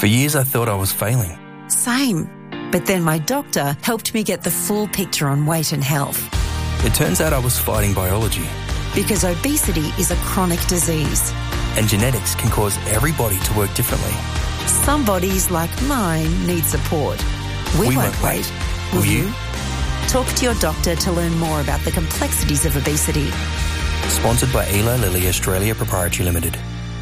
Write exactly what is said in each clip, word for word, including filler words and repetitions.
For years I thought I was failing. Same. But then my doctor helped me get the full picture on weight and health. It turns out I was fighting biology. Because obesity is a chronic disease. And genetics can cause every body to work differently. Some bodies, like mine, need support. We, we won't, won't wait. wait. Will you? Talk to your doctor to learn more about the complexities of obesity. Sponsored by Eli Lilly Australia Proprietary Limited.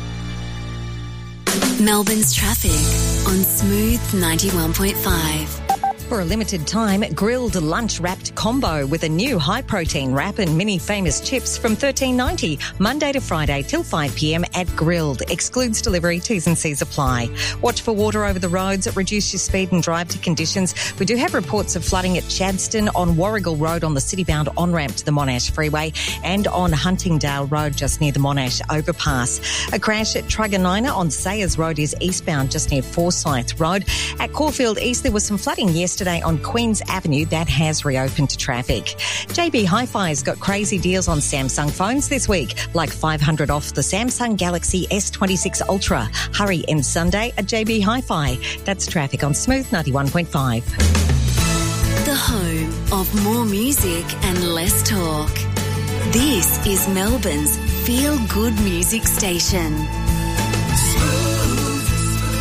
Melbourne's traffic on Smooth ninety-one point five. For a limited time, grilled lunch-wrapped combo with a new high-protein wrap and mini famous chips from thirteen ninety, Monday to Friday till five p.m. at Grilled. Excludes delivery, T's and C's apply. Watch for water over the roads, reduce your speed and drive to conditions. We do have reports of flooding at Chadston, on Warrigal Road on the city-bound on-ramp to the Monash Freeway, and on Huntingdale Road just near the Monash overpass. A crash at Truganina on Sayers Road is eastbound just near Forsyth Road. At Caulfield East, there was some flooding yesterday on Queen's Avenue that has reopened to traffic. J B Hi-Fi's got crazy deals on Samsung phones this week, like five hundred off the Samsung Galaxy S twenty-six Ultra. Hurry in Sunday at J B Hi-Fi. That's traffic on Smooth ninety-one point five. The home of more music and less talk. This is Melbourne's feel-good music station. Smooth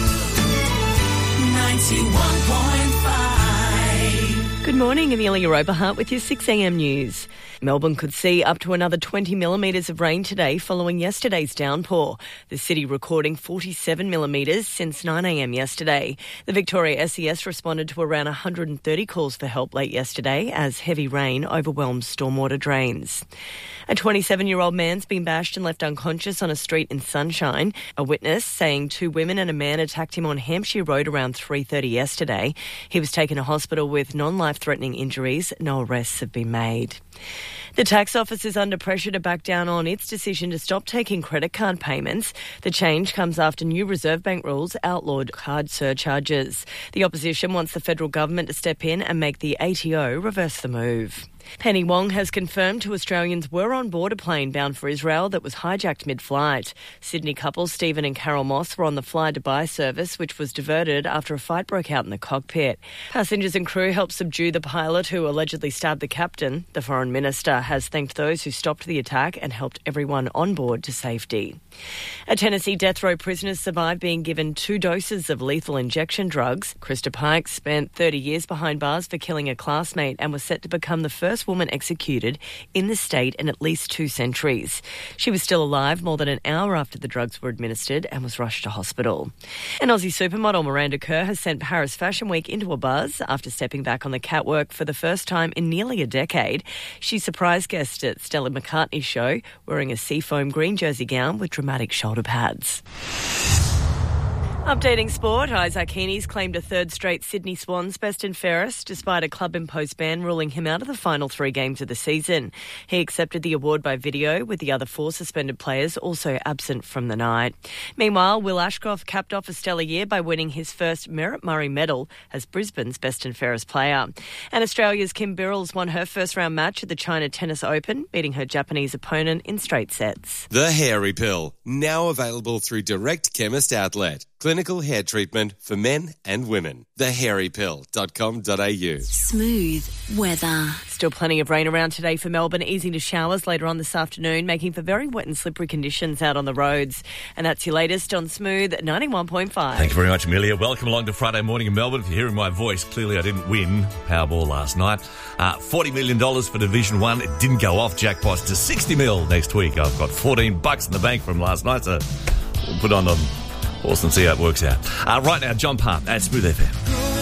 ninety-one point five. Good morning, Amelia Oberhart with your six a.m. news. Melbourne could see up to another twenty millimetres of rain today following yesterday's downpour. The city recording forty-seven millimetres since nine a.m. yesterday. The Victoria S E S responded to around one hundred thirty calls for help late yesterday as heavy rain overwhelmed stormwater drains. A twenty-seven-year-old man's been bashed and left unconscious on a street in Sunshine. A witness saying two women and a man attacked him on Hampshire Road around three thirty yesterday. He was taken to hospital with non-life-threatening injuries. No arrests have been made. The tax office is under pressure to back down on its decision to stop taking credit card payments. The change comes after new Reserve Bank rules outlawed card surcharges. The opposition wants the federal government to step in and make the A T O reverse the move. Penny Wong has confirmed two Australians were on board a plane bound for Israel that was hijacked mid-flight. Sydney couple Stephen and Carol Moss were on the Fly Dubai service, which was diverted after a fight broke out in the cockpit. Passengers and crew helped subdue the pilot who allegedly stabbed the captain. The Foreign Minister has thanked those who stopped the attack and helped everyone on board to safety. A Tennessee death row prisoner survived being given two doses of lethal injection drugs. Krista Pike spent thirty years behind bars for killing a classmate and was set to become the first woman executed in the state in at least two centuries. She was still alive more than an hour after the drugs were administered and was rushed to hospital. And Aussie supermodel Miranda Kerr has sent Paris Fashion Week into a buzz after stepping back on the catwalk for the first time in nearly a decade. She surprised guests at Stella McCartney's show wearing a seafoam green jersey gown with dramatic shoulder pads. Updating sport, Isaac Heaney's claimed a third straight Sydney Swans best and fairest despite a club-imposed ban ruling him out of the final three games of the season. He accepted the award by video, with the other four suspended players also absent from the night. Meanwhile, Will Ashcroft capped off a stellar year by winning his first Merritt Murray medal as Brisbane's best and fairest player. And Australia's Kim Birrells won her first-round match at the China Tennis Open, beating her Japanese opponent in straight sets. The Hairy Pill, now available through Direct Chemist Outlet. Clinical hair treatment for men and women. the hairy pill dot com dot a u. Smooth weather. Still plenty of rain around today for Melbourne, easing to showers later on this afternoon, making for very wet and slippery conditions out on the roads. And that's your latest on Smooth ninety-one point five. Thank you very much, Amelia. Welcome along to Friday morning in Melbourne. If you're hearing my voice, clearly I didn't win Powerball last night. Uh, forty million dollars for Division one. It didn't go off. Jackpot's to sixty mil next week. I've got fourteen bucks in the bank from last night, so we'll put on the horse and see how it works out. Uh, right now, John Palm at Smooth F M.